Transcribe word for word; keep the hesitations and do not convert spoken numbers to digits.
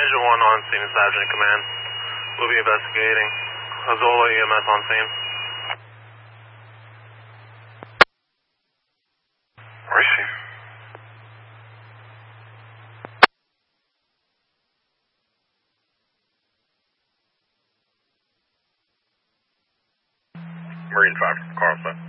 Elijah one on scene, Sergeant Command. We'll be investigating. Azola E M S on scene. Where is she? Marine five, Carlson.